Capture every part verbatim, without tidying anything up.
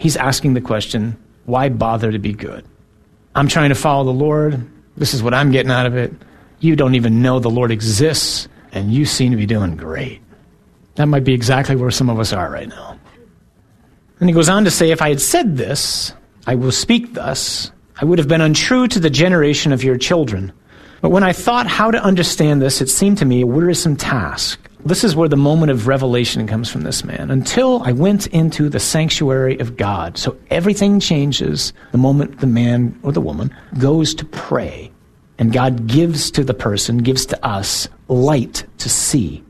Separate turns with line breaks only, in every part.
he's asking the question, why bother to be good? I'm trying to follow the Lord. This is what I'm getting out of it. You don't even know the Lord exists, and you seem to be doing great. That might be exactly where some of us are right now. And he goes on to say, if I had said this, I will speak thus, I would have been untrue to the generation of your children. But when I thought how to understand this, it seemed to me a wearisome task. This is where the moment of revelation comes from this man. Until I went into the sanctuary of God. So everything changes the moment the man or the woman goes to pray. And God gives to the person, gives to us, light to see.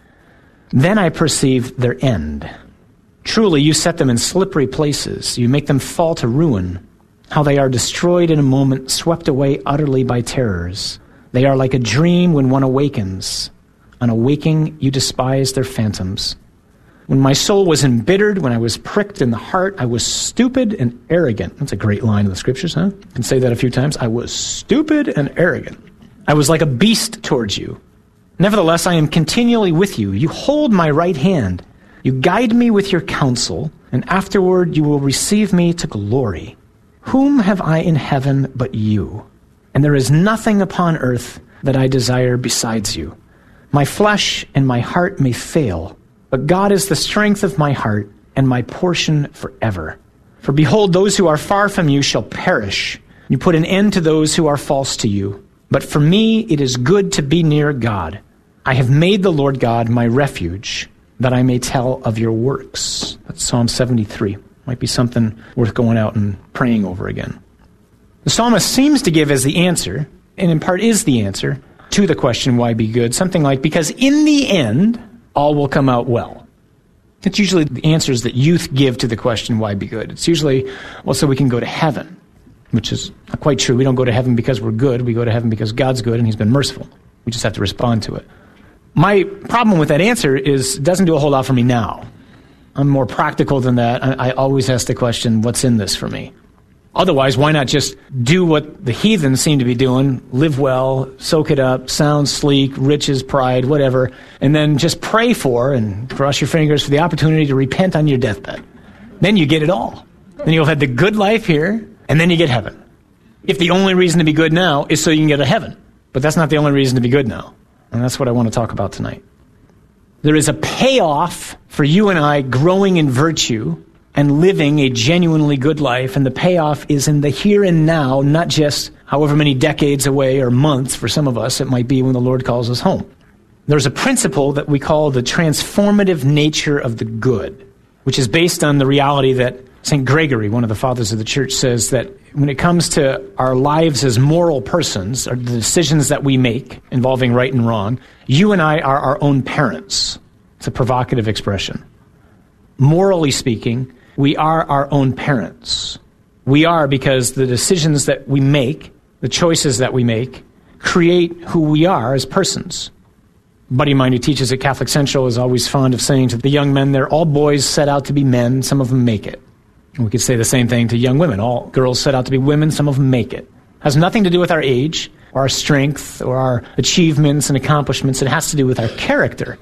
Then I perceived their end. Truly, you set them in slippery places. You make them fall to ruin. How they are destroyed in a moment, swept away utterly by terrors. They are like a dream when one awakens. On awaking, you despise their phantoms. When my soul was embittered, when I was pricked in the heart, I was stupid and arrogant. That's a great line in the scriptures, huh? I can say that a few times. I was stupid and arrogant. I was like a beast towards you. Nevertheless, I am continually with you. You hold my right hand. You guide me with your counsel, and afterward you will receive me to glory. Whom have I in heaven but you? And there is nothing upon earth that I desire besides you. My flesh and my heart may fail, but God is the strength of my heart and my portion forever. For behold, those who are far from you shall perish. You put an end to those who are false to you. But for me it is good to be near God. I have made the Lord God my refuge, that I may tell of your works. That's Psalm seventy-three. Might be something worth going out and praying over again. The psalmist seems to give as the answer, and in part is the answer, to the question, why be good? Something like, because in the end, all will come out well. It's usually the answers that youth give to the question, why be good? It's usually, well, so we can go to heaven, which is not quite true. We don't go to heaven because we're good. We go to heaven because God's good and he's been merciful. We just have to respond to it. My problem with that answer is it doesn't do a whole lot for me now. I'm more practical than that. I, I always ask the question, what's in this for me? Otherwise, why not just do what the heathens seem to be doing, live well, soak it up, sound sleek, riches, pride, whatever, and then just pray for and cross your fingers for the opportunity to repent on your deathbed. Then you get it all. Then you'll have the good life here, and then you get heaven. If the only reason to be good now is so you can get to heaven. But that's not the only reason to be good now. And that's what I want to talk about tonight. There is a payoff for you and I growing in virtue and living a genuinely good life, and the payoff is in the here and now, not just however many decades away or months for some of us it might be when the Lord calls us home. There's a principle that we call the transformative nature of the good, which is based on the reality that Saint Gregory, one of the fathers of the church, says that when it comes to our lives as moral persons, or the decisions that we make involving right and wrong, you and I are our own parents. It's a provocative expression. Morally speaking, we are our own parents. We are because the decisions that we make, the choices that we make, create who we are as persons. A buddy of mine who teaches at Catholic Central is always fond of saying to the young men, they're all boys set out to be men, some of them make it. And we could say the same thing to young women. All girls set out to be women, some of them make it. It has nothing to do with our age, or our strength, or our achievements and accomplishments. It has to do with our character.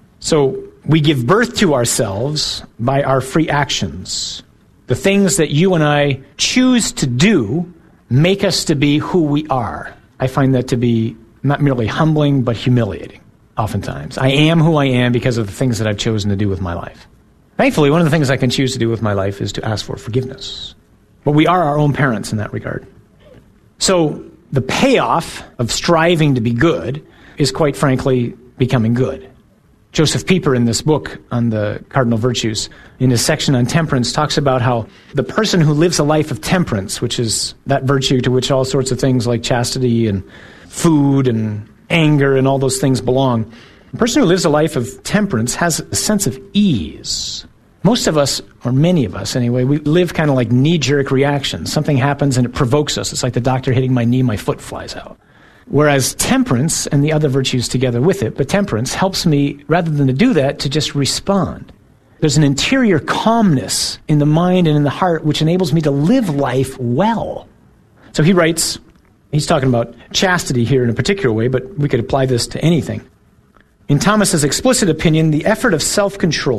So we give birth to ourselves by our free actions. The things that you and I choose to do make us to be who we are. I find that to be not merely humbling, but humiliating, oftentimes. I am who I am because of the things that I've chosen to do with my life. Thankfully, one of the things I can choose to do with my life is to ask for forgiveness. But we are our own parents in that regard. So the payoff of striving to be good is, quite frankly, becoming good. Joseph Pieper, in this book on the cardinal virtues, in his section on temperance, talks about how the person who lives a life of temperance, which is that virtue to which all sorts of things like chastity and food and anger and all those things belong, the person who lives a life of temperance has a sense of ease. Most of us, or many of us anyway, we live kind of like knee-jerk reactions. Something happens and it provokes us. It's like the doctor hitting my knee, my foot flies out. Whereas temperance, and the other virtues together with it, but temperance helps me, rather than to do that, to just respond. There's an interior calmness in the mind and in the heart which enables me to live life well. So he writes, he's talking about chastity here in a particular way, but we could apply this to anything. In Thomas's explicit opinion, the effort of self-control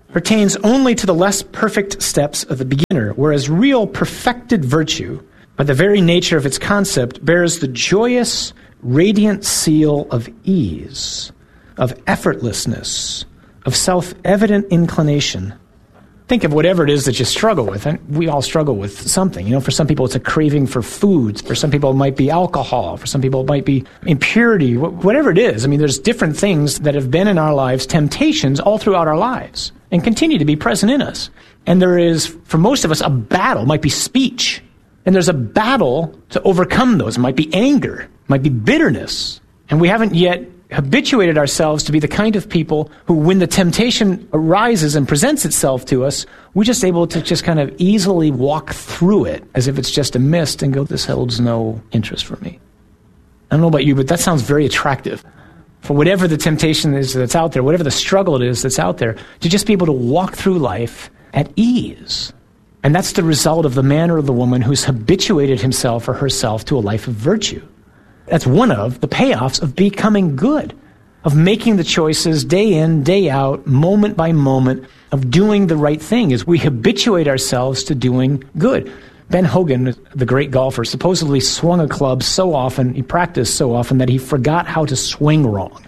pertains only to the less perfect steps of the beginner, whereas real perfected virtue, by the very nature of its concept, bears the joyous, radiant seal of ease, of effortlessness, of self-evident inclination. Think of whatever it is that you struggle with, and we all struggle with something. You know, for some people it's a craving for foods. For some people it might be alcohol. For some people it might be impurity. Whatever it is, I mean, there's different things that have been in our lives, temptations all throughout our lives, and continue to be present in us. And there is, for most of us, a battle. It might be speech. And there's a battle to overcome those. It might be anger. It might be bitterness. And we haven't yet habituated ourselves to be the kind of people who, when the temptation arises and presents itself to us, we're just able to just kind of easily walk through it as if it's just a mist and go, this holds no interest for me. I don't know about you, but that sounds very attractive. For whatever the temptation is that's out there, whatever the struggle it is that's out there, to just be able to walk through life at ease. And that's the result of the man or the woman who's habituated himself or herself to a life of virtue. That's one of the payoffs of becoming good, of making the choices day in, day out, moment by moment, of doing the right thing, is we habituate ourselves to doing good. Ben Hogan, the great golfer, supposedly swung a club so often, he practiced so often, that he forgot how to swing wrong.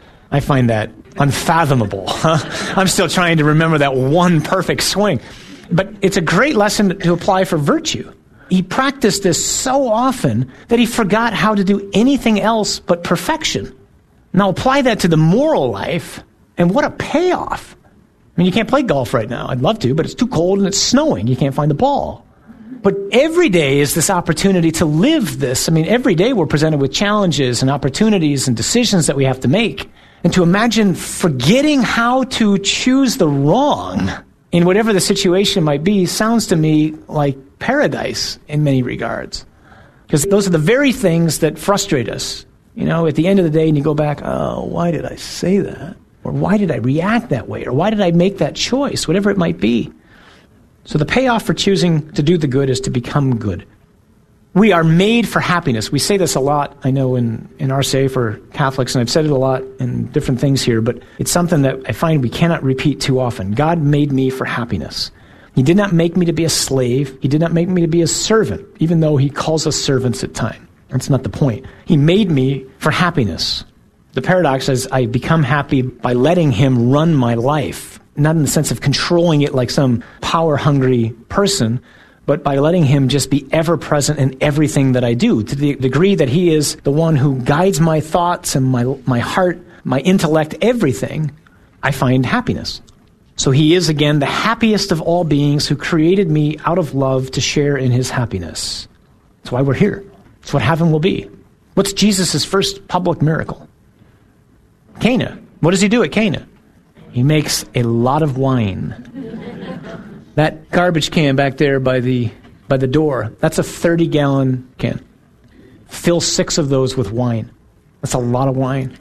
I find that unfathomable. I'm still trying to remember that one perfect swing. But it's a great lesson to apply for virtue. He practiced this so often that he forgot how to do anything else but perfection. Now apply that to the moral life, and what a payoff. I mean, you can't play golf right now. I'd love to, but it's too cold and it's snowing. You can't find the ball. But every day is this opportunity to live this. I mean, every day we're presented with challenges and opportunities and decisions that we have to make. And to imagine forgetting how to choose the wrong in whatever the situation might be sounds to me like paradise in many regards. Because those are the very things that frustrate us. You know, at the end of the day, and you go back, oh, why did I say that? Or why did I react that way? Or why did I make that choice? Whatever it might be. So the payoff for choosing to do the good is to become good. We are made for happiness. We say this a lot, I know, in, in R C A for Catholics, and I've said it a lot in different things here, but it's something that I find we cannot repeat too often. God made me for happiness. He did not make me to be a slave. He did not make me to be a servant, even though he calls us servants at times. That's not the point. He made me for happiness. The paradox is I become happy by letting him run my life, not in the sense of controlling it like some power-hungry person, but by letting him just be ever-present in everything that I do, to the degree that he is the one who guides my thoughts and my my heart, my intellect, everything. I find happiness. So he is, again, the happiest of all beings who created me out of love to share in his happiness. That's why we're here. That's what heaven will be. What's Jesus' first public miracle? Cana. What does he do at Cana? He makes a lot of wine. That garbage can back there by the by the door, that's a thirty-gallon can. Fill six of those with wine. That's a lot of wine.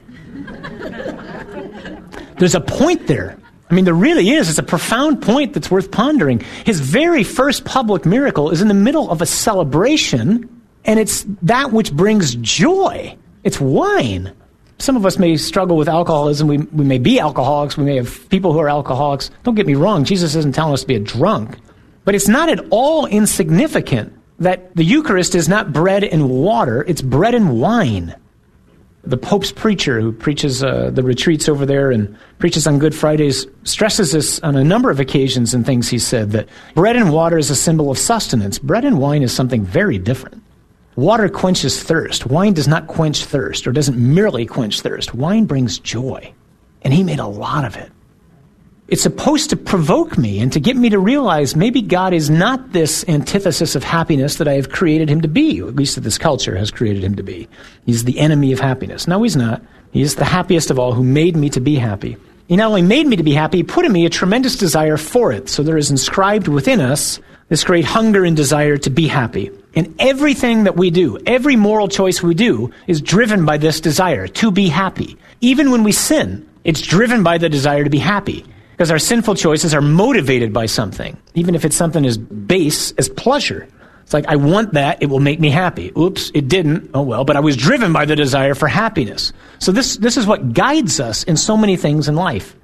There's a point there. I mean, there really is. It's a profound point that's worth pondering. His very first public miracle is in the middle of a celebration, and it's that which brings joy. It's wine. Some of us may struggle with alcoholism. We, we may be alcoholics. We may have people who are alcoholics. Don't get me wrong. Jesus isn't telling us to be a drunk. But it's not at all insignificant that the Eucharist is not bread and water. It's bread and wine. The Pope's preacher who preaches uh, the retreats over there and preaches on Good Fridays stresses this on a number of occasions in things he said, that bread and water is a symbol of sustenance. Bread and wine is something very different. Water quenches thirst. Wine does not quench thirst, or doesn't merely quench thirst. Wine brings joy, and he made a lot of it. It's supposed to provoke me and to get me to realize maybe God is not this antithesis of happiness that I have created him to be, or at least that this culture has created him to be. He's the enemy of happiness. No, he's not. He is the happiest of all, who made me to be happy. He not only made me to be happy, he put in me a tremendous desire for it. So there is inscribed within us this great hunger and desire to be happy. And everything that we do, every moral choice we do, is driven by this desire to be happy. Even when we sin, it's driven by the desire to be happy. Because our sinful choices are motivated by something, even if it's something as base as pleasure. It's like, I want that, it will make me happy. Oops, it didn't. Oh well, but I was driven by the desire for happiness. So this, this is what guides us in so many things in life.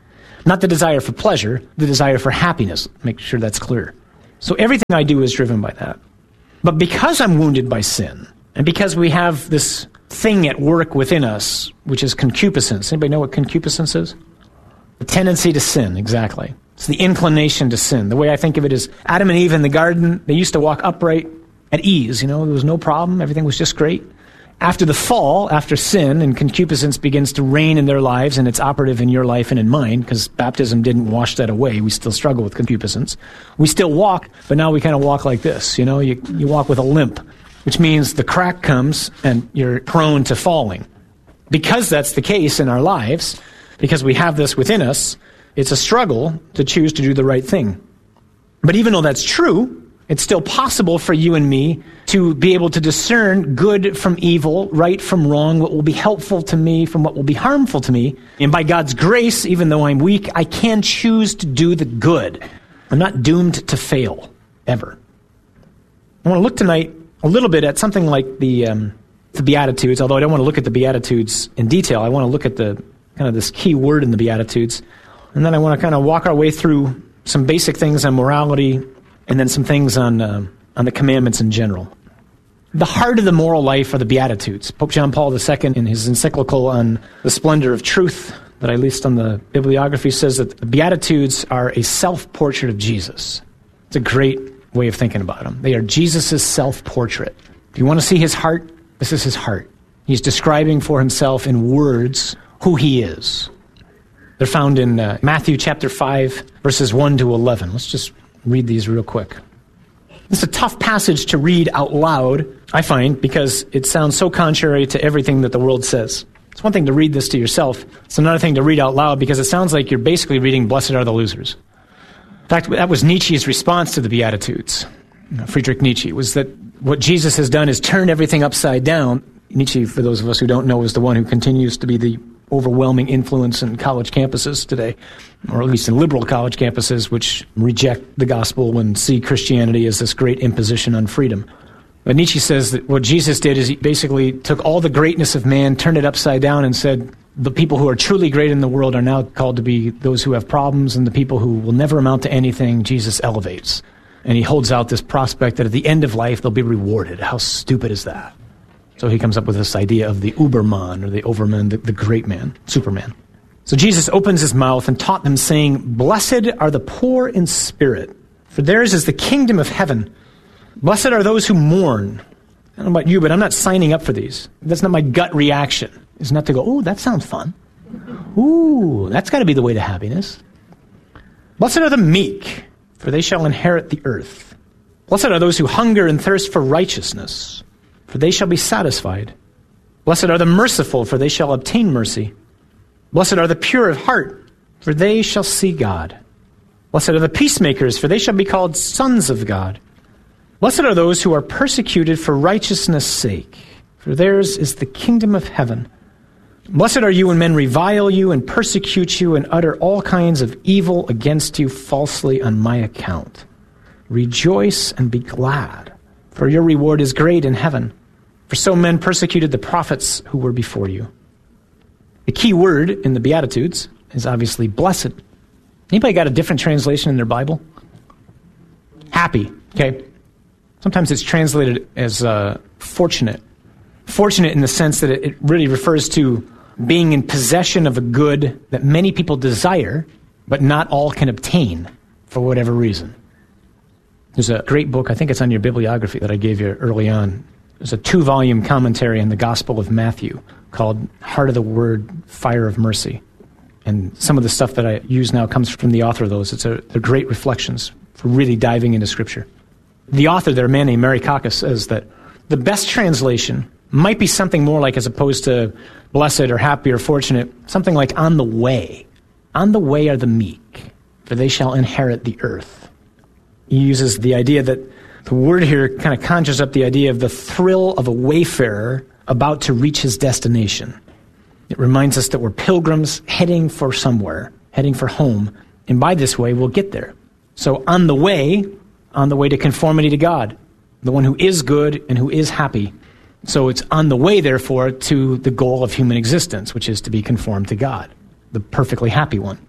Not the desire for pleasure, the desire for happiness. Make sure that's clear. So everything I do is driven by that. But because I'm wounded by sin, and because we have this thing at work within us, which is concupiscence. Anybody know what concupiscence is? The tendency to sin, exactly. It's the inclination to sin. The way I think of it is Adam and Eve in the garden, they used to walk upright at ease. You know, there was no problem. Everything was just great. After the fall, after sin, and concupiscence begins to reign in their lives, and it's operative in your life and in mine, because baptism didn't wash that away. We still struggle with concupiscence. We still walk, but now we kind of walk like this. You know, you, you walk with a limp, which means the crack comes and you're prone to falling. Because that's the case in our lives, because we have this within us, it's a struggle to choose to do the right thing. But even though that's true, it's still possible for you and me to be able to discern good from evil, right from wrong, what will be helpful to me from what will be harmful to me. And by God's grace, even though I'm weak, I can choose to do the good. I'm not doomed to fail, ever. I want to look tonight a little bit at something like the um, the Beatitudes, although I don't want to look at the Beatitudes in detail. I want to look at the kind of this key word in the Beatitudes. And then I want to kind of walk our way through some basic things on morality, and then some things on uh, on the commandments in general. The heart of the moral life are the Beatitudes. Pope John Paul the Second, in his encyclical on the splendor of truth, that I listed on the bibliography, says that the Beatitudes are a self-portrait of Jesus. It's a great way of thinking about them. They are Jesus' self-portrait. If you want to see his heart, this is his heart. He's describing for himself in words who he is. They're found in uh, Matthew chapter five, verses one to eleven. Let's just read these real quick. It's a tough passage to read out loud, I find, because it sounds so contrary to everything that the world says. It's one thing to read this to yourself. It's another thing to read out loud, because it sounds like you're basically reading Blessed Are the Losers. In fact, that was Nietzsche's response to the Beatitudes. Friedrich Nietzsche, was that what Jesus has done is turned everything upside down. Nietzsche, for those of us who don't know, is the one who continues to be the overwhelming influence in college campuses today, or at least in liberal college campuses, which reject the gospel and see Christianity as this great imposition on freedom. But Nietzsche says that what Jesus did is he basically took all the greatness of man, turned it upside down, and said the people who are truly great in the world are now called to be those who have problems, and the people who will never amount to anything, Jesus elevates. And he holds out this prospect that at the end of life, they'll be rewarded. How stupid is that? So he comes up with this idea of the Uberman, or the Overman, the, the great man, Superman. So Jesus opens his mouth and taught them, saying, "Blessed are the poor in spirit, for theirs is the kingdom of heaven. Blessed are those who mourn." I don't know about you, but I'm not signing up for these. That's not my gut reaction. It's not to go, "Oh, that sounds fun. Ooh, that's got to be the way to happiness." Blessed are the meek, for they shall inherit the earth. Blessed are those who hunger and thirst for righteousness, for they shall be satisfied. Blessed are the merciful, for they shall obtain mercy. Blessed are the pure of heart, for they shall see God. Blessed are the peacemakers, for they shall be called sons of God. Blessed are those who are persecuted for righteousness' sake, for theirs is the kingdom of heaven. Blessed are you when men revile you and persecute you and utter all kinds of evil against you falsely on my account. Rejoice and be glad, for your reward is great in heaven. For so men persecuted the prophets who were before you. The key word in the Beatitudes is obviously blessed. Anybody got a different translation in their Bible? Happy, okay? Sometimes it's translated as uh, fortunate. Fortunate in the sense that it, it really refers to being in possession of a good that many people desire, but not all can obtain for whatever reason. There's a great book, I think it's on your bibliography that I gave you early on. There's a two-volume commentary on the Gospel of Matthew called Heart of the Word, Fire of Mercy. And some of the stuff that I use now comes from the author of those. It's a, they're great reflections for really diving into Scripture. The author there, a man named Mary Kakis, says that the best translation might be something more like, as opposed to blessed or happy or fortunate, something like on the way. On the way are the meek, for they shall inherit the earth. He uses the idea that the word here kind of conjures up the idea of the thrill of a wayfarer about to reach his destination. It reminds us that we're pilgrims heading for somewhere, heading for home, and by this way we'll get there. So on the way, on the way to conformity to God, the one who is good and who is happy. So it's on the way, therefore, to the goal of human existence, which is to be conformed to God, the perfectly happy one.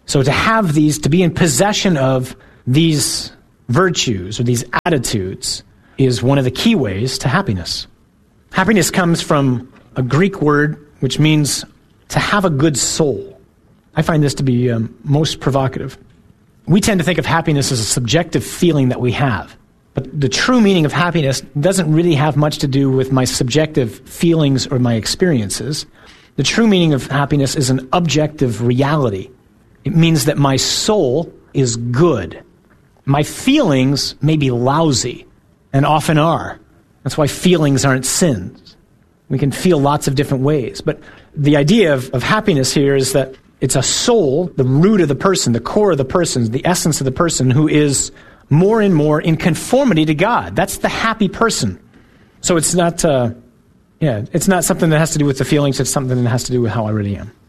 So to have these, to be in possession of these virtues or these attitudes is one of the key ways to happiness. Happiness comes from a Greek word which means to have a good soul. I find this to be um, most provocative. We tend to think of happiness as a subjective feeling that we have. But the true meaning of happiness doesn't really have much to do with my subjective feelings or my experiences. The true meaning of happiness is an objective reality. It means that my soul is good. My feelings may be lousy, and often are. That's why feelings aren't sins. We can feel lots of different ways. But the idea of, of happiness here is that it's a soul, the root of the person, the core of the person, the essence of the person who is more and more in conformity to God. That's the happy person. So it's not, uh, yeah, it's not something that has to do with the feelings. It's something that has to do with how I really am.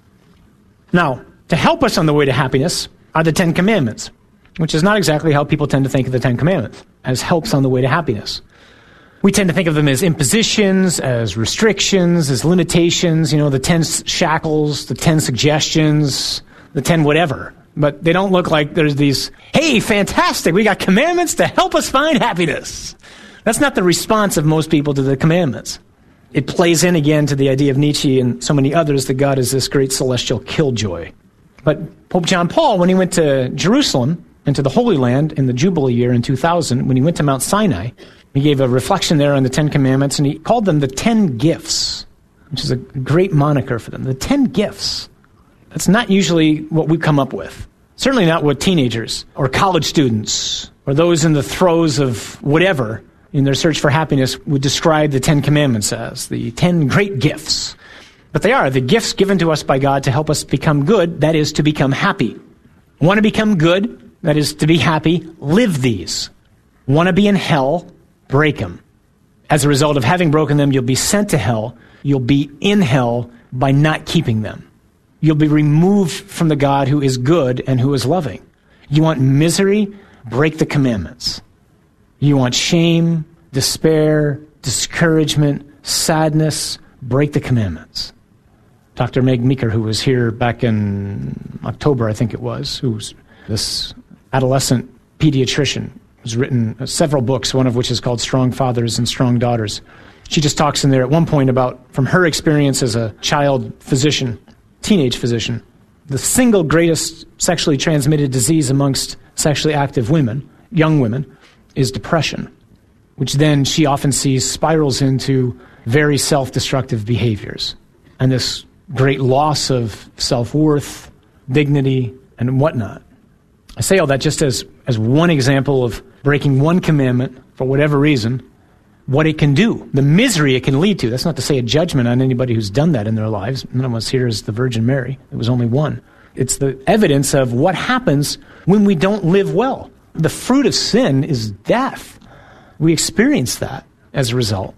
Now, to help us on the way to happiness are the Ten Commandments, which is not exactly how people tend to think of the Ten Commandments, as helps on the way to happiness. We tend to think of them as impositions, as restrictions, as limitations, you know, the ten shackles, the ten suggestions, the ten whatever. But they don't look like there's these, hey, fantastic, we got commandments to help us find happiness. That's not the response of most people to the commandments. It plays in again to the idea of Nietzsche and so many others that God is this great celestial killjoy. But Pope John Paul, when he went to Jerusalem and to the Holy Land in the Jubilee year in two thousand, when he went to Mount Sinai, he gave a reflection there on the Ten Commandments, and he called them the Ten Gifts, which is a great moniker for them. The Ten Gifts. That's not usually what we come up with. Certainly not what teenagers or college students or those in the throes of whatever in their search for happiness would describe the Ten Commandments as, the ten great gifts. But they are the gifts given to us by God to help us become good, that is, to become happy. Want to become good, that is, to be happy, live these. Want to be in hell, break them. As a result of having broken them, you'll be sent to hell. You'll be in hell by not keeping them. You'll be removed from the God who is good and who is loving. You want misery? Break the commandments. You want shame, despair, discouragement, sadness? Break the commandments. Doctor Meg Meeker, who was here back in October, I think it was, who's this adolescent pediatrician, has written several books, one of which is called Strong Fathers and Strong Daughters. She just talks in there at one point about, from her experience as a child physician, teenage physician, the single greatest sexually transmitted disease amongst sexually active women, young women, is depression, which then she often sees spirals into very self-destructive behaviors. And this great loss of self-worth, dignity, and whatnot. I say all that just as, as one example of breaking one commandment for whatever reason, what it can do, the misery it can lead to. That's not to say a judgment on anybody who's done that in their lives. None of us here is the Virgin Mary. It was only one. It's the evidence of what happens when we don't live well. The fruit of sin is death. We experience that as a result.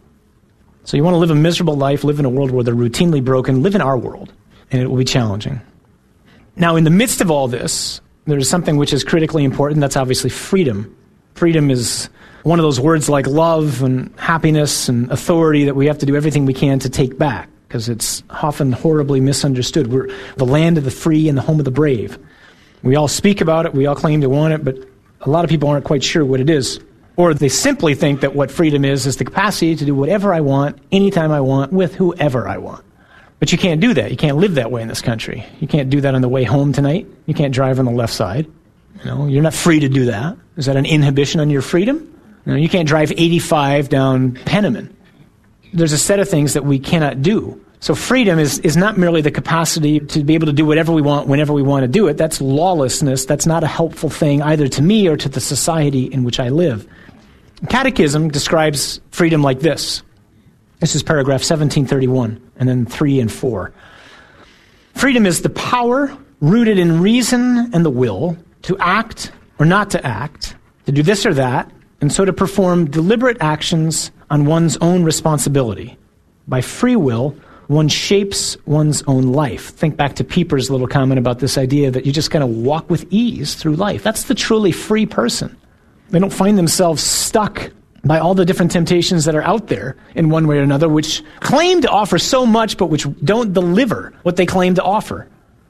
So you want to live a miserable life, live in a world where they're routinely broken, live in our world, and it will be challenging. Now, in the midst of all this, there's something which is critically important. That's obviously freedom. Freedom is one of those words like love and happiness and authority that we have to do everything we can to take back, because it's often horribly misunderstood. We're the land of the free and the home of the brave. We all speak about it, we all claim to want it, but a lot of people aren't quite sure what it is. Or they simply think that what freedom is is the capacity to do whatever I want, anytime I want, with whoever I want. But you can't do that. You can't live that way in this country. You can't do that on the way home tonight. You can't drive on the left side. You know, you're not free to do that. Is that an inhibition on your freedom? You know, you can't drive eighty-five down Penniman. There's a set of things that we cannot do. So freedom is, is not merely the capacity to be able to do whatever we want whenever we want to do it. That's lawlessness. That's not a helpful thing either to me or to the society in which I live. Catechism describes freedom like this. This is paragraph seventeen thirty-one, and then three and four. Freedom is the power rooted in reason and the will to act or not to act, to do this or that, and so to perform deliberate actions on one's own responsibility. By free will, one shapes one's own life. Think back to Pieper's little comment about this idea that you just kind of walk with ease through life. That's the truly free person. They don't find themselves stuck by all the different temptations that are out there in one way or another, which claim to offer so much, but which don't deliver what they claim to offer.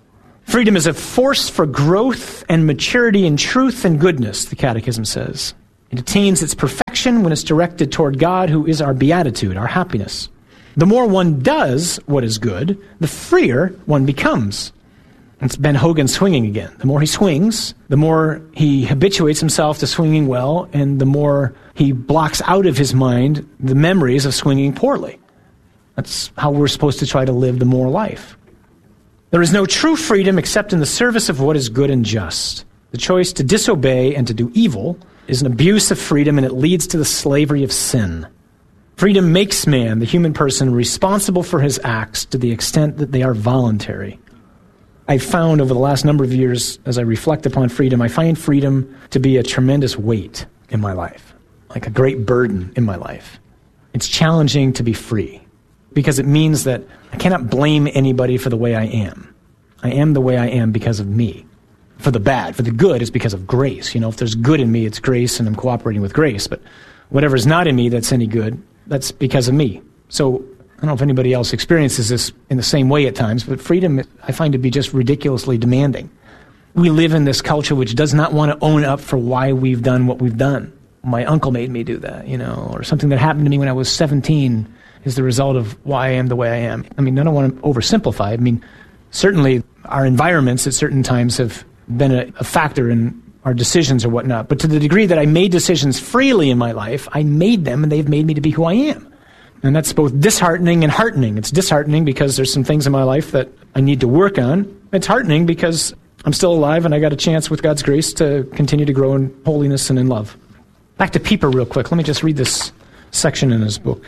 Freedom is a force for growth and maturity in truth and goodness, the Catechism says. It attains its perfection when it's directed toward God, who is our beatitude, our happiness. The more one does what is good, the freer one becomes. It's Ben Hogan swinging again. The more he swings, the more he habituates himself to swinging well, and the more he blocks out of his mind the memories of swinging poorly. That's how we're supposed to try to live the moral life. There is no true freedom except in the service of what is good and just. The choice to disobey and to do evil is an abuse of freedom, and it leads to the slavery of sin. Freedom makes man, the human person, responsible for his acts to the extent that they are voluntary. I found over the last number of years, as I reflect upon freedom, I find freedom to be a tremendous weight in my life, like a great burden in my life. It's challenging to be free because it means that I cannot blame anybody for the way I am. I am the way I am because of me. For the bad, for the good, is because of grace. You know, if there's good in me, it's grace, and I'm cooperating with grace. But whatever's not in me that's any good, that's because of me. So I don't know if anybody else experiences this in the same way at times, but freedom I find to be just ridiculously demanding. We live in this culture which does not want to own up for why we've done what we've done. My uncle made me do that, you know, or something that happened to me when I was seventeen is the result of why I am the way I am. I mean, I don't want to oversimplify. I mean, certainly our environments at certain times have been a, a factor in our decisions or whatnot. But to the degree that I made decisions freely in my life, I made them and they've made me to be who I am. And that's both disheartening and heartening. It's disheartening because there's some things in my life that I need to work on. It's heartening because I'm still alive and I got a chance with God's grace to continue to grow in holiness and in love. Back to Pieper real quick. Let me just read this section in his book.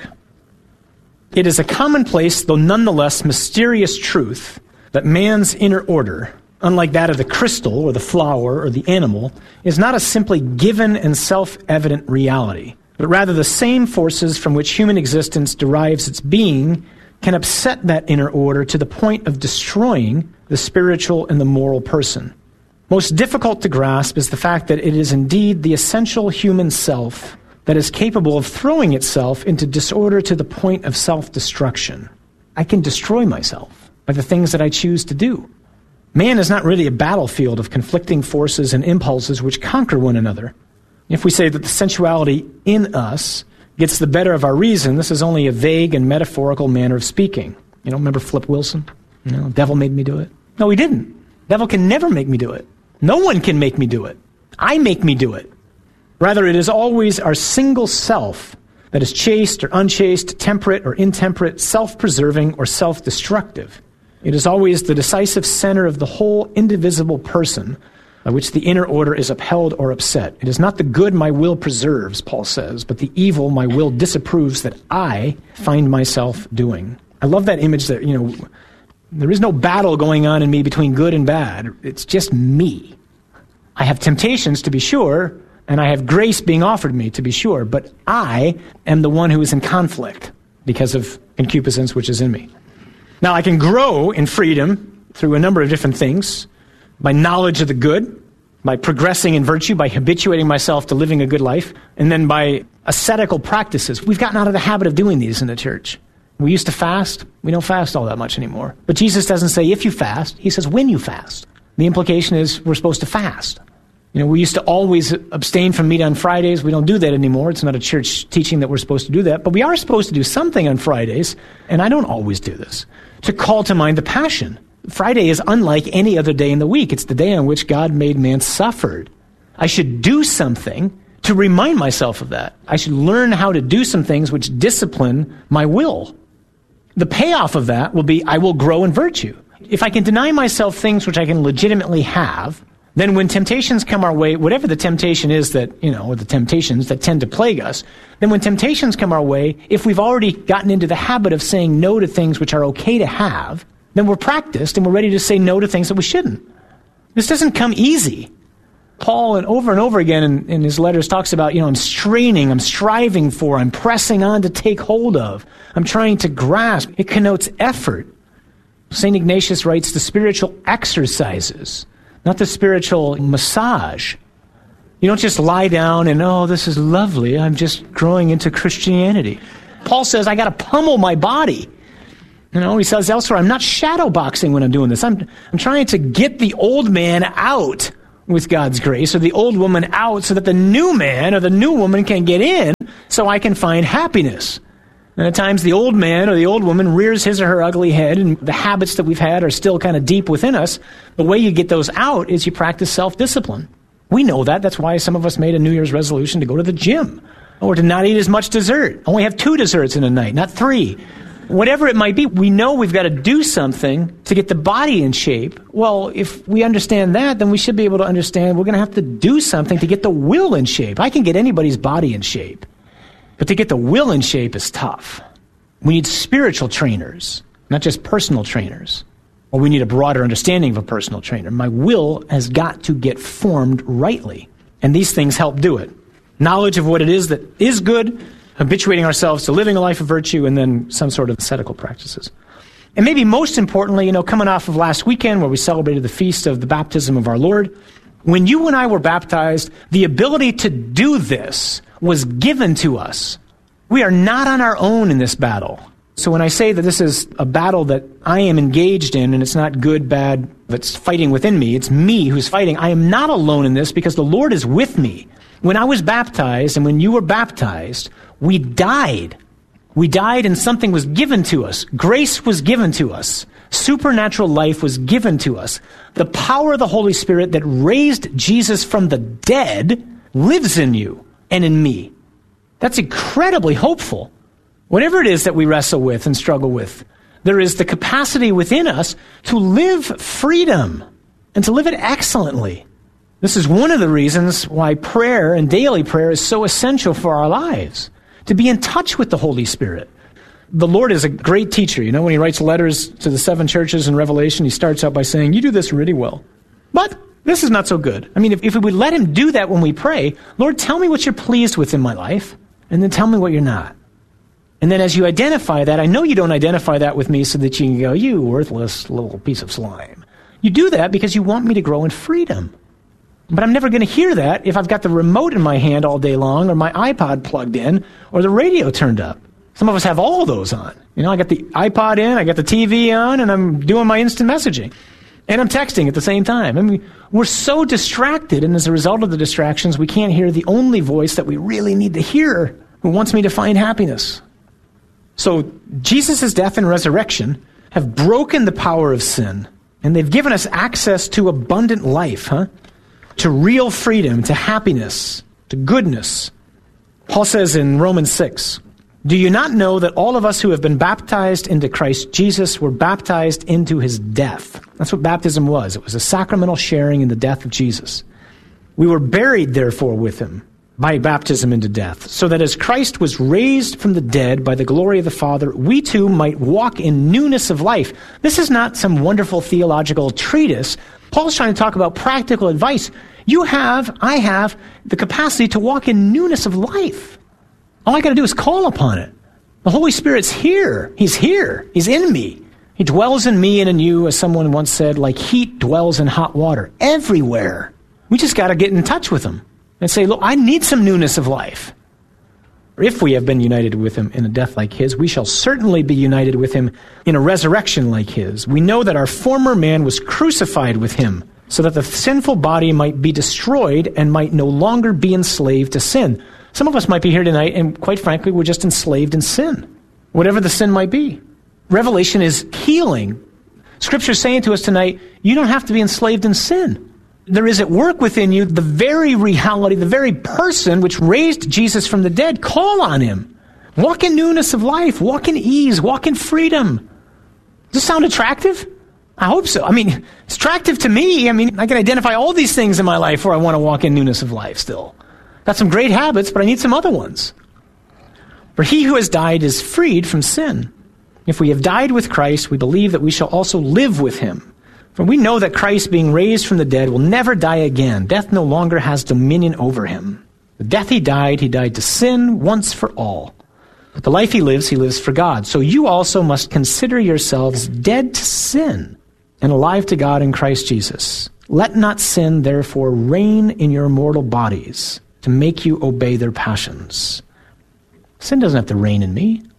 It is a commonplace, though nonetheless mysterious truth, that man's inner order, unlike that of the crystal or the flower or the animal, is not a simply given and self-evident reality, but rather the same forces from which human existence derives its being can upset that inner order to the point of destroying the spiritual and the moral person. Most difficult to grasp is the fact that it is indeed the essential human self that is capable of throwing itself into disorder to the point of self-destruction. I can destroy myself by the things that I choose to do. Man is not really a battlefield of conflicting forces and impulses which conquer one another. If we say that the sensuality in us gets the better of our reason, this is only a vague and metaphorical manner of speaking. You know, remember Flip Wilson? You know, devil made me do it. No, he didn't. Devil can never make me do it. No one can make me do it. I make me do it. Rather, it is always our single self that is chaste or unchaste, temperate or intemperate, self-preserving or self-destructive. It is always the decisive center of the whole indivisible person by which the inner order is upheld or upset. It is not the good my will preserves, Paul says, but the evil my will disapproves that I find myself doing. I love that image that, you know, there is no battle going on in me between good and bad. It's just me. I have temptations, to be sure, and I have grace being offered me, to be sure, but I am the one who is in conflict because of concupiscence which is in me. Now, I can grow in freedom through a number of different things, by knowledge of the good, by progressing in virtue, by habituating myself to living a good life, and then by ascetical practices. We've gotten out of the habit of doing these in the church. We used to fast. We don't fast all that much anymore. But Jesus doesn't say if you fast. He says when you fast. The implication is we're supposed to fast. You know, we used to always abstain from meat on Fridays. We don't do that anymore. It's not a church teaching that we're supposed to do that. But we are supposed to do something on Fridays, and I don't always do this, to call to mind the passion. Friday is unlike any other day in the week. It's the day on which God made man suffered. I should do something to remind myself of that. I should learn how to do some things which discipline my will. The payoff of that will be I will grow in virtue. If I can deny myself things which I can legitimately have, then when temptations come our way, whatever the temptation is that, you know, or the temptations that tend to plague us, then when temptations come our way, if we've already gotten into the habit of saying no to things which are okay to have, then we're practiced and we're ready to say no to things that we shouldn't. This doesn't come easy. Paul, and over and over again in, in his letters, talks about, you know, I'm straining, I'm striving for, I'm pressing on to take hold of, I'm trying to grasp. It connotes effort. Saint Ignatius writes the spiritual exercises, not the spiritual massage. You don't just lie down and, oh, this is lovely, I'm just growing into Christianity. Paul says, I got to pummel my body. You know, he says elsewhere, I'm not shadow boxing when I'm doing this. I'm, I'm trying to get the old man out with God's grace, or the old woman out, so that the new man or the new woman can get in, so I can find happiness. And at times the old man or the old woman rears his or her ugly head, and the habits that we've had are still kind of deep within us. The way you get those out is you practice self-discipline. We know that. That's why some of us made a New Year's resolution to go to the gym, or to not eat as much dessert. Only have two desserts in a night, not three. Whatever it might be, we know we've got to do something to get the body in shape. Well, if we understand that, then we should be able to understand we're going to have to do something to get the will in shape. I can get anybody's body in shape, but to get the will in shape is tough. We need spiritual trainers, not just personal trainers. Or we need a broader understanding of a personal trainer. My will has got to get formed rightly, and these things help do it. Knowledge of what it is that is good, habituating ourselves to living a life of virtue, and then some sort of ascetical practices. And maybe most importantly, you know, coming off of last weekend where we celebrated the feast of the baptism of our Lord, when you and I were baptized, the ability to do this was given to us. We are not on our own in this battle. So when I say that this is a battle that I am engaged in, and it's not good, bad, that's fighting within me, it's me who's fighting, I am not alone in this because the Lord is with me. When I was baptized and when you were baptized, we died. We died and something was given to us. Grace was given to us. Supernatural life was given to us. The power of the Holy Spirit that raised Jesus from the dead lives in you and in me. That's incredibly hopeful. Whatever it is that we wrestle with and struggle with, there is the capacity within us to live freedom and to live it excellently. This is one of the reasons why prayer and daily prayer is so essential for our lives, to be in touch with the Holy Spirit. The Lord is a great teacher. You know, when he writes letters to the seven churches in Revelation, he starts out by saying, you do this really well, but this is not so good. I mean, if, if we would let him do that when we pray, Lord, tell me what you're pleased with in my life, and then tell me what you're not. And then as you identify that, I know you don't identify that with me so that you can go, you worthless little piece of slime. You do that because you want me to grow in freedom. But I'm never going to hear that if I've got the remote in my hand all day long, or my iPod plugged in, or the radio turned up. Some of us have all of those on. You know, I got the iPod in, I got the T V on, and I'm doing my instant messaging. And I'm texting at the same time. I mean, we're so distracted, and as a result of the distractions, we can't hear the only voice that we really need to hear, who wants me to find happiness. So Jesus' death and resurrection have broken the power of sin, and they've given us access to abundant life, huh? To real freedom, to happiness, to goodness. Paul says in Romans six, do you not know that all of us who have been baptized into Christ Jesus were baptized into his death? That's what baptism was. It was a sacramental sharing in the death of Jesus. We were buried, therefore, with him by baptism into death, so that as Christ was raised from the dead by the glory of the Father, we too might walk in newness of life. This is not some wonderful theological treatise. Paul's trying to talk about practical advice. You have, I have, the capacity to walk in newness of life. All I got to do is call upon it. The Holy Spirit's here. He's here. He's in me. He dwells in me and in you, as someone once said, like heat dwells in hot water. Everywhere. We just got to get in touch with him and say, look, I need some newness of life. If we have been united with him in a death like his, we shall certainly be united with him in a resurrection like his. We know that our former man was crucified with him, so that the sinful body might be destroyed and might no longer be enslaved to sin. Some of us might be here tonight, and quite frankly, we're just enslaved in sin, whatever the sin might be. Revelation is healing. Scripture is saying to us tonight, you don't have to be enslaved in sin. There is at work within you the very reality, the very person which raised Jesus from the dead. Call on him. Walk in newness of life. Walk in ease. Walk in freedom. Does this sound attractive? I hope so. I mean, it's attractive to me. I mean, I can identify all these things in my life where I want to walk in newness of life still. Got some great habits, but I need some other ones. For he who has died is freed from sin. If we have died with Christ, we believe that we shall also live with him. For we know that Christ, being raised from the dead, will never die again. Death no longer has dominion over him. The death he died, he died to sin once for all. But the life he lives, he lives for God. So you also must consider yourselves dead to sin and alive to God in Christ Jesus. Let not sin, therefore, reign in your mortal bodies to make you obey their passions. Sin doesn't have to reign in me.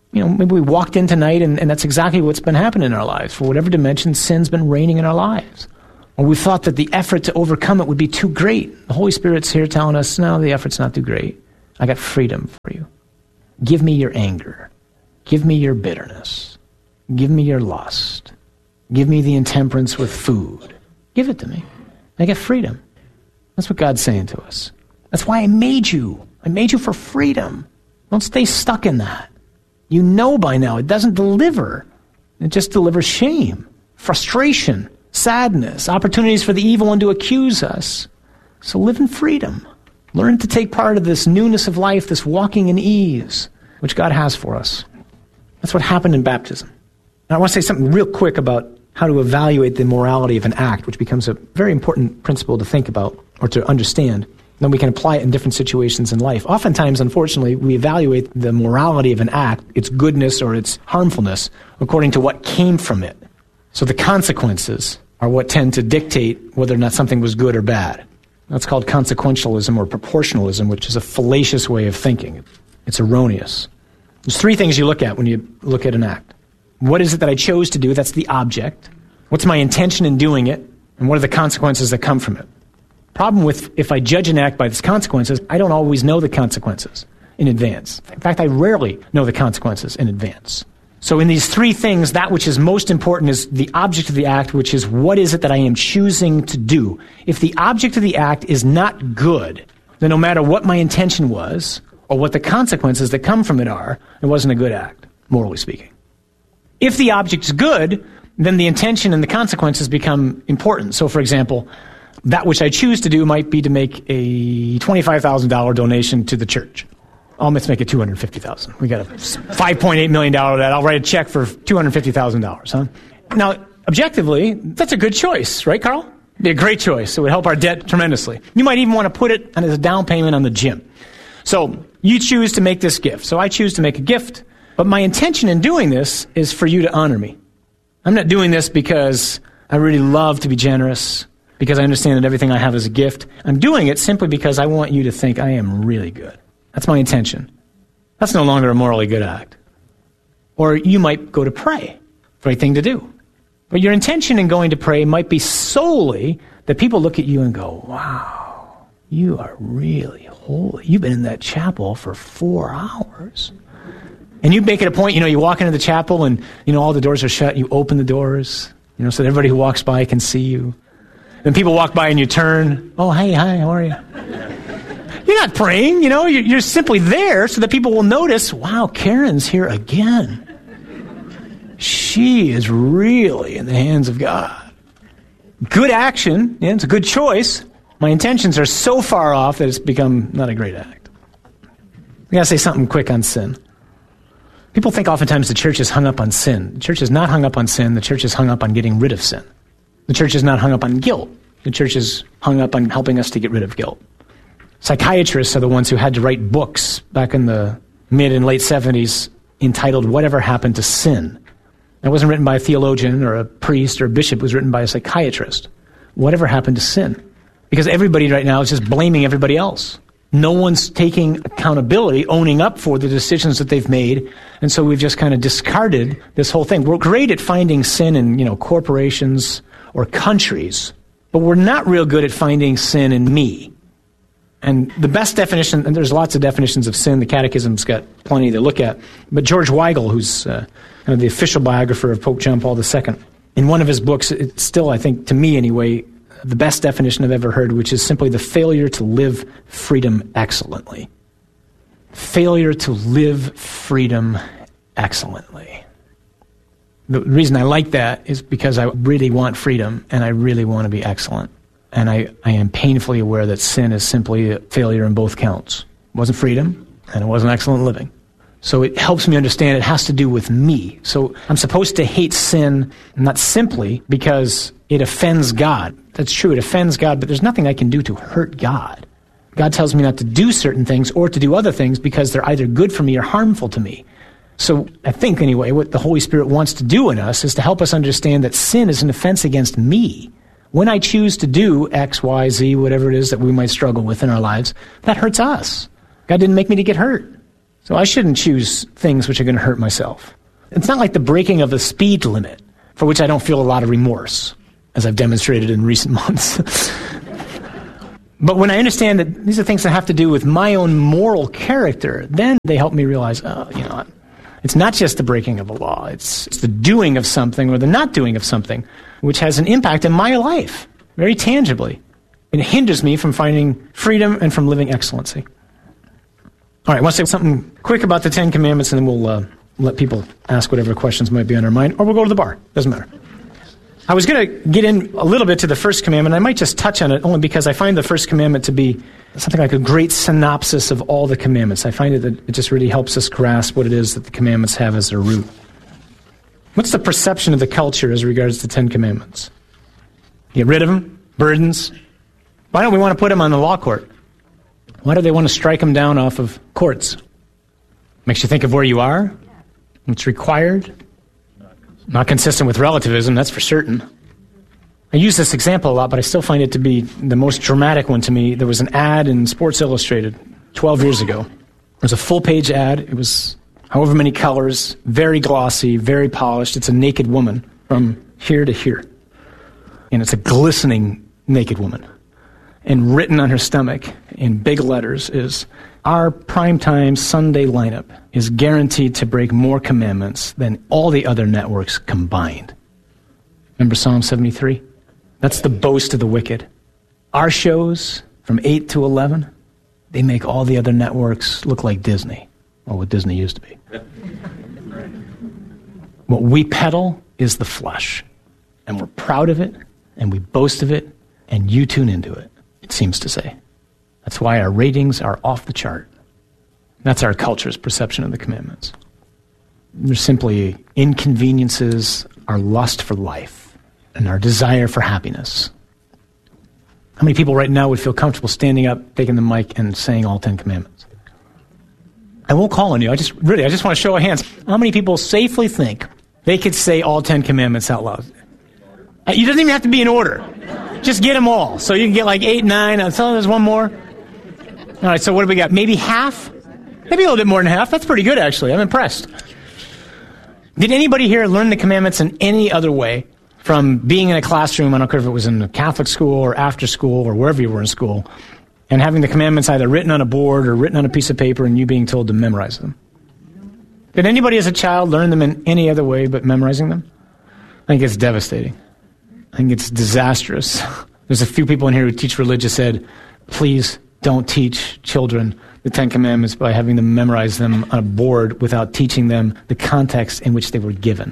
You know, maybe we walked in tonight and, and that's exactly what's been happening in our lives. For whatever dimension, sin's been reigning in our lives. Or we thought that the effort to overcome it would be too great. The Holy Spirit's here telling us, no, the effort's not too great. I got freedom for you. Give me your anger. Give me your bitterness. Give me your lust. Give me the intemperance with food. Give it to me. I get freedom. That's what God's saying to us. That's why I made you. I made you for freedom. Don't stay stuck in that. You know by now it doesn't deliver. It just delivers shame, frustration, sadness, opportunities for the evil one to accuse us. So live in freedom. Learn to take part of this newness of life, this walking in ease, which God has for us. That's what happened in baptism. Now, I want to say something real quick about how to evaluate the morality of an act, which becomes a very important principle to think about or to understand. Then we can apply it in different situations in life. Oftentimes, unfortunately, we evaluate the morality of an act, its goodness or its harmfulness, according to what came from it. So the consequences are what tend to dictate whether or not something was good or bad. That's called consequentialism or proportionalism, which is a fallacious way of thinking. It's erroneous. There's three things you look at when you look at an act. What is it that I chose to do? That's the object. What's my intention in doing it? And what are the consequences that come from it? Problem with if I judge an act by its consequences, I don't always know the consequences in advance. In fact, I rarely know the consequences in advance. So in these three things, that which is most important is the object of the act, which is what is it that I am choosing to do. If the object of the act is not good, then no matter what my intention was or what the consequences that come from it are, it wasn't a good act, morally speaking. If the object is good, then the intention and the consequences become important. So for example, that which I choose to do might be to make a twenty-five thousand dollars donation to the church. Oh, let's make it two hundred fifty thousand dollars. We got a five point eight million dollars of that. I'll write a check for two hundred fifty thousand dollars, huh? Now, objectively, that's a good choice, right, Carl? It'd be a great choice. It would help our debt tremendously. You might even want to put it as a down payment on the gym. So you choose to make this gift. So I choose to make a gift, but my intention in doing this is for you to honor me. I'm not doing this because I really love to be generous, because I understand that everything I have is a gift. I'm doing it simply because I want you to think I am really good. That's my intention. That's no longer a morally good act. Or you might go to pray. Great thing to do. But your intention in going to pray might be solely that people look at you and go, wow, you are really holy. You've been in that chapel for four hours. And you make it a point, you know, you walk into the chapel and, you know, all the doors are shut. You open the doors, you know, so that everybody who walks by can see you. Then people walk by and you turn, oh, hey, hi, how are you? You're not praying, you know, you're, you're simply there so that people will notice, wow, Karen's here again. She is really in the hands of God. Good action, yeah, it's a good choice. My intentions are so far off that it's become not a great act. I gotta say something quick on sin. People think oftentimes the church is hung up on sin. The church is not hung up on sin. The church is hung up on getting rid of sin. The church is not hung up on guilt. The church is hung up on helping us to get rid of guilt. Psychiatrists are the ones who had to write books back in the mid and late seventies entitled Whatever Happened to Sin. It wasn't written by a theologian or a priest or a bishop. It was written by a psychiatrist. Whatever happened to sin? Because everybody right now is just blaming everybody else. No one's taking accountability, owning up for the decisions that they've made. And so we've just kind of discarded this whole thing. We're great at finding sin in, you know, corporations or countries, but we're not real good at finding sin in me. And the best definition, and there's lots of definitions of sin, the Catechism's got plenty to look at, but George Weigel, who's uh, kind of the official biographer of Pope John Paul the Second, in one of his books, it's still, I think, to me anyway, the best definition I've ever heard, which is simply the failure to live freedom excellently. Failure to live freedom excellently. The reason I like that is because I really want freedom, and I really want to be excellent. And I, I am painfully aware that sin is simply a failure in both counts. It wasn't freedom, and it wasn't excellent living. So it helps me understand it has to do with me. So I'm supposed to hate sin not simply because it offends God. That's true, it offends God, but there's nothing I can do to hurt God. God tells me not to do certain things or to do other things because they're either good for me or harmful to me. So I think, anyway, what the Holy Spirit wants to do in us is to help us understand that sin is an offense against me. When I choose to do X, Y, Z, whatever it is that we might struggle with in our lives, that hurts us. God didn't make me to get hurt. So I shouldn't choose things which are going to hurt myself. It's not like the breaking of the speed limit, for which I don't feel a lot of remorse, as I've demonstrated in recent months. But when I understand that these are things that have to do with my own moral character, then they help me realize, oh, you know, it's not just the breaking of a law. It's, it's the doing of something or the not doing of something, which has an impact in my life, very tangibly. It hinders me from finding freedom and from living excellency. All right, I want to say something quick about the Ten Commandments, and then we'll uh, let people ask whatever questions might be on their mind, or we'll go to the bar. Doesn't matter. I was going to get in a little bit to the first commandment. I might just touch on it only because I find the first commandment to be something like a great synopsis of all the commandments. I find it that it just really helps us grasp what it is that the commandments have as their root. What's the perception of the culture as regards to the Ten Commandments? Get rid of them? Burdens? Why don't we want to put them on the law court? Why do they want to strike them down off of courts? Makes you think of where you are, what's required. Not consistent with relativism, that's for certain. I use this example a lot, but I still find it to be the most dramatic one to me. There was an ad in Sports Illustrated twelve years ago. It was a full-page ad. It was however many colors, very glossy, very polished. It's a naked woman from here to here. And it's a glistening naked woman. And written on her stomach in big letters is, our primetime Sunday lineup is guaranteed to break more commandments than all the other networks combined. Remember Psalm seventy-three? That's the boast of the wicked. Our shows from eight to eleven, they make all the other networks look like Disney, or what Disney used to be. What we peddle is the flesh, and we're proud of it, and we boast of it, and you tune into it, it seems to say. That's why our ratings are off the chart. That's our culture's perception of the commandments. They're simply inconveniences, our lust for life, and our desire for happiness. How many people right now would feel comfortable standing up, taking the mic, and saying all Ten Commandments? I won't call on you. I just really, I just want to show of hands. How many people safely think they could say all Ten Commandments out loud? You doesn't even have to be in order. Just get them all. So you can get like eight, nine. I'm telling you, there's one more. All right, so what do we got? Maybe half? Maybe a little bit more than half. That's pretty good, actually. I'm impressed. Did anybody here learn the commandments in any other way? From being in a classroom, I don't care if it was in a Catholic school or after school or wherever you were in school, and having the commandments either written on a board or written on a piece of paper and you being told to memorize them. Did anybody as a child learn them in any other way but memorizing them? I think it's devastating. I think it's disastrous. There's a few people in here who teach religious ed. Please don't teach children the Ten Commandments by having them memorize them on a board without teaching them the context in which they were given.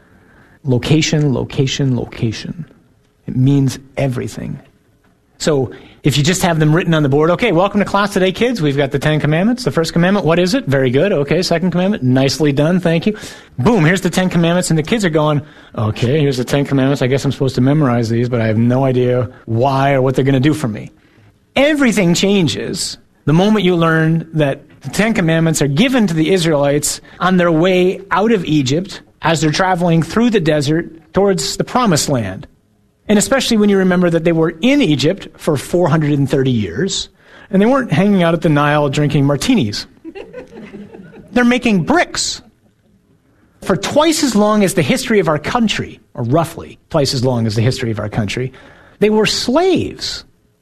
Location, location, location. It means everything. So if you just have them written on the board, okay, welcome to class today, kids. We've got the Ten Commandments. The first commandment, what is it? Very good. Okay, second commandment, nicely done, thank you. Boom, here's the Ten Commandments, and the kids are going, okay, here's the Ten Commandments. I guess I'm supposed to memorize these, but I have no idea why or what they're going to do for me. Everything changes the moment you learn that the Ten Commandments are given to the Israelites on their way out of Egypt as they're traveling through the desert towards the Promised Land. And especially when you remember that they were in Egypt for four hundred thirty years, and they weren't hanging out at the Nile drinking martinis. They're making bricks. For twice as long as the history of our country, or roughly twice as long as the history of our country, they were slaves.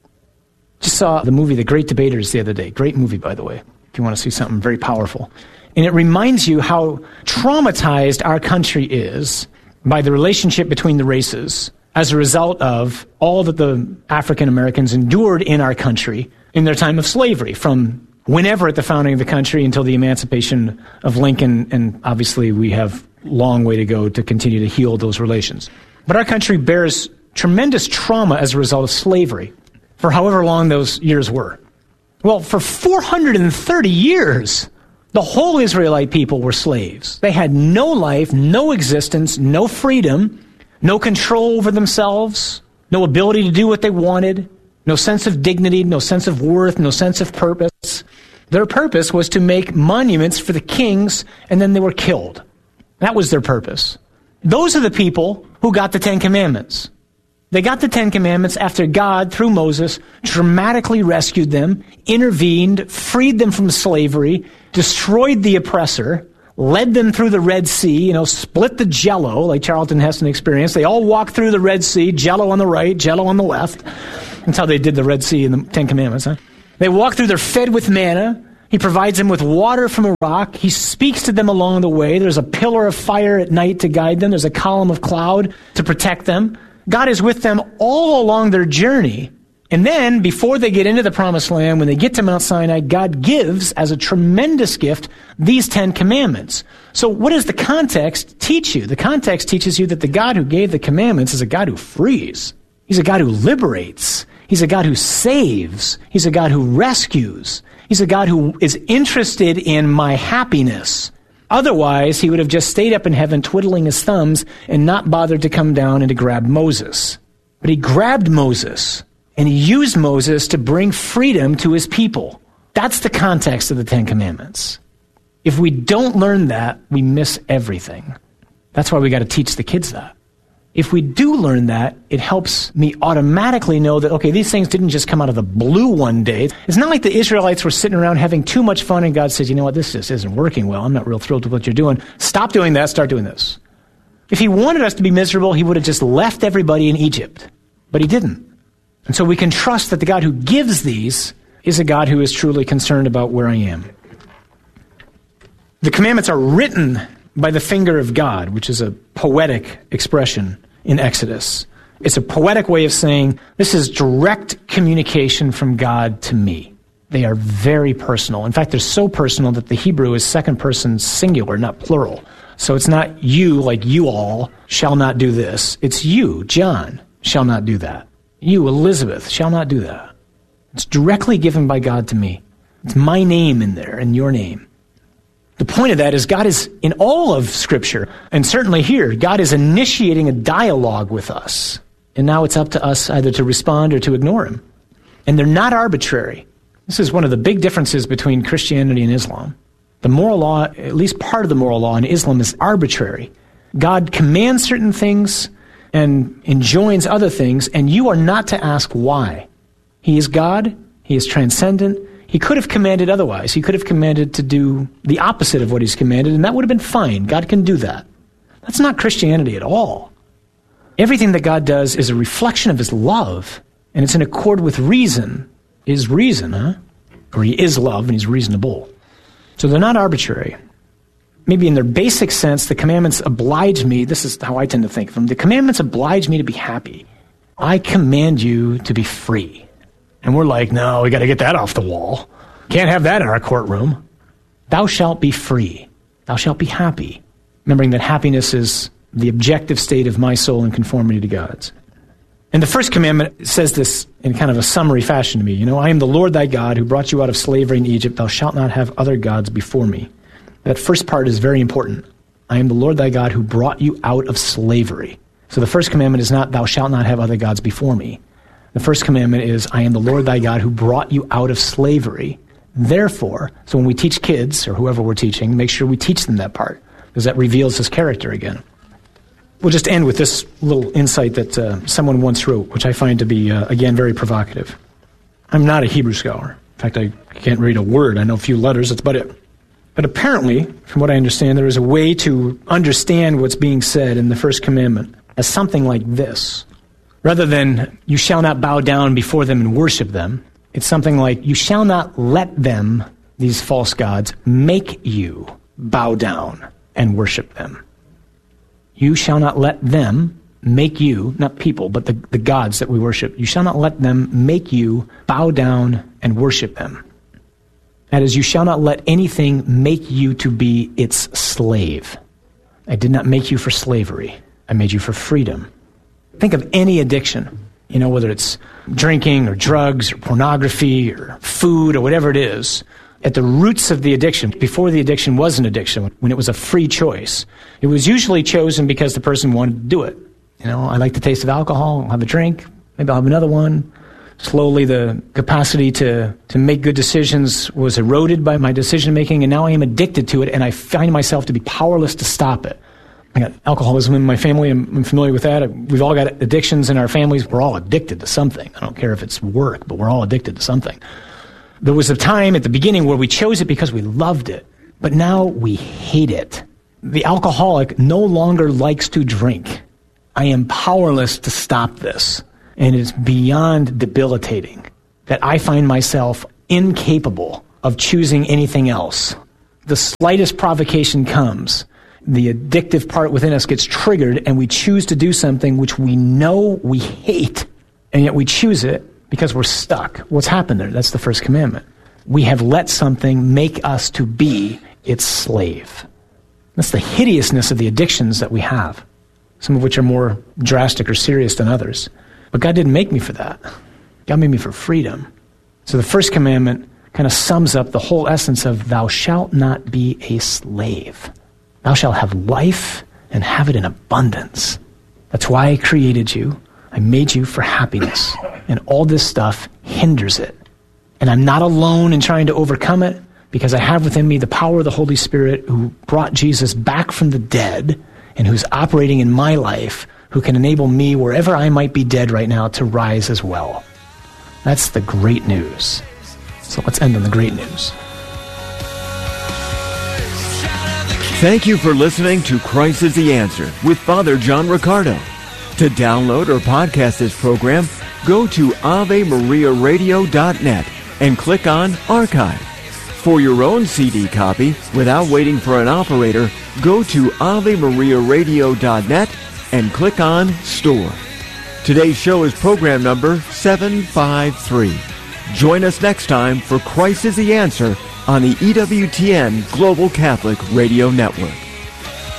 Just saw the movie The Great Debaters the other day. Great movie, by the way, if you want to see something very powerful. And it reminds you how traumatized our country is by the relationship between the races as a result of all that the African Americans endured in our country in their time of slavery, from whenever at the founding of the country until the emancipation of Lincoln. And obviously we have a long way to go to continue to heal those relations. But our country bears tremendous trauma as a result of slavery for however long those years were. Well, for four hundred thirty years, the whole Israelite people were slaves. They had no life, no existence, no freedom, no control over themselves, no ability to do what they wanted, no sense of dignity, no sense of worth, no sense of purpose. Their purpose was to make monuments for the kings, and then they were killed. That was their purpose. Those are the people who got the Ten Commandments. They got the Ten Commandments after God, through Moses, dramatically rescued them, intervened, freed them from slavery, destroyed the oppressor, led them through the Red Sea, you know, split the Jello, like Charlton Heston experienced. They all walked through the Red Sea, Jello on the right, Jello on the left. That's how they did the Red Sea in the Ten Commandments, huh? They walk through, they're fed with manna. He provides them with water from a rock. He speaks to them along the way. There's a pillar of fire at night to guide them. There's a column of cloud to protect them. God is with them all along their journey. And then, before they get into the Promised Land, when they get to Mount Sinai, God gives, as a tremendous gift, these Ten Commandments. So what does the context teach you? The context teaches you that the God who gave the commandments is a God who frees. He's a God who liberates. He's a God who saves. He's a God who rescues. He's a God who is interested in my happiness. Otherwise, he would have just stayed up in heaven twiddling his thumbs and not bothered to come down and to grab Moses. But he grabbed Moses, and he used Moses to bring freedom to his people. That's the context of the Ten Commandments. If we don't learn that, we miss everything. That's why we got to teach the kids that. If we do learn that, it helps me automatically know that, okay, these things didn't just come out of the blue one day. It's not like the Israelites were sitting around having too much fun and God says, you know what, this just isn't working well. I'm not real thrilled with what you're doing. Stop doing that, start doing this. If he wanted us to be miserable, he would have just left everybody in Egypt. But he didn't. And so we can trust that the God who gives these is a God who is truly concerned about where I am. The commandments are written by the finger of God, which is a poetic expression in Exodus. It's a poetic way of saying, this is direct communication from God to me. They are very personal. In fact, they're so personal that the Hebrew is second person singular, not plural. So it's not you, like you all, shall not do this. It's you, John, shall not do that. You, Elizabeth, shall not do that. It's directly given by God to me. It's my name in there and your name. The point of that is God is, in all of Scripture, and certainly here, God is initiating a dialogue with us. And now it's up to us either to respond or to ignore him. And they're not arbitrary. This is one of the big differences between Christianity and Islam. The moral law, at least part of the moral law in Islam, is arbitrary. God commands certain things and enjoins other things, and you are not to ask why. He is God. He is transcendent. He could have commanded otherwise. He could have commanded to do the opposite of what he's commanded, and that would have been fine. God can do that. That's not Christianity at all. Everything that God does is a reflection of his love, and it's in accord with reason. Is reason, huh? Or he is love, and he's reasonable. So they're not arbitrary. Maybe in their basic sense, the commandments oblige me. This is how I tend to think of them. The commandments oblige me to be happy. I command you to be free. And we're like, no, we got to get that off the wall. Can't have that in our courtroom. Thou shalt be free. Thou shalt be happy. Remembering that happiness is the objective state of my soul in conformity to God's. And the first commandment says this in kind of a summary fashion to me. You know, I am the Lord thy God who brought you out of slavery in Egypt. Thou shalt not have other gods before me. That first part is very important. I am the Lord thy God who brought you out of slavery. So the first commandment is not, thou shalt not have other gods before me. The first commandment is, I am the Lord thy God who brought you out of slavery. Therefore, so when we teach kids, or whoever we're teaching, make sure we teach them that part, because that reveals his character again. We'll just end with this little insight that uh, someone once wrote, which I find to be, uh, again, very provocative. I'm not a Hebrew scholar. In fact, I can't read a word. I know a few letters, that's about it. But apparently, from what I understand, there is a way to understand what's being said in the first commandment as something like this. Rather than, you shall not bow down before them and worship them, it's something like, you shall not let them, these false gods, make you bow down and worship them. You shall not let them make you, not people, but the, the gods that we worship, you shall not let them make you bow down and worship them. That is, you shall not let anything make you to be its slave. I did not make you for slavery. I made you for freedom. Think of any addiction, you know, whether it's drinking or drugs or pornography or food or whatever it is. At the roots of the addiction, before the addiction was an addiction, when it was a free choice, it was usually chosen because the person wanted to do it. You know, I like the taste of alcohol, I'll have a drink, maybe I'll have another one. Slowly the capacity to, to make good decisions was eroded by my decision making, and now I am addicted to it, and I find myself to be powerless to stop it. I got alcoholism in my family. I'm, I'm familiar with that. We've all got addictions in our families. We're all addicted to something. I don't care if it's work, but we're all addicted to something. There was a time at the beginning where we chose it because we loved it, but now we hate it. The alcoholic no longer likes to drink. I am powerless to stop this, and it's beyond debilitating that I find myself incapable of choosing anything else. The slightest provocation comes, the addictive part within us gets triggered, and we choose to do something which we know we hate, and yet we choose it because we're stuck. What's happened there? That's the first commandment. We have let something make us to be its slave. That's the hideousness of the addictions that we have, some of which are more drastic or serious than others. But God didn't make me for that. God made me for freedom. So the first commandment kind of sums up the whole essence of thou shalt not be a slave. Thou shalt have life and have it in abundance. That's why I created you. I made you for happiness. And all this stuff hinders it. And I'm not alone in trying to overcome it, because I have within me the power of the Holy Spirit who brought Jesus back from the dead and who's operating in my life, who can enable me, wherever I might be dead right now, to rise as well. That's the great news. So let's end on the great news.
Thank you for listening to Christ is the Answer with Father John Riccardo. To download or podcast this program, go to ave maria radio dot net and click on Archive. For your own C D copy, without waiting for an operator, go to ave maria radio dot net and click on Store. Today's show is program number seven five three. Join us next time for Christ is the Answer on the E W T N Global Catholic Radio Network.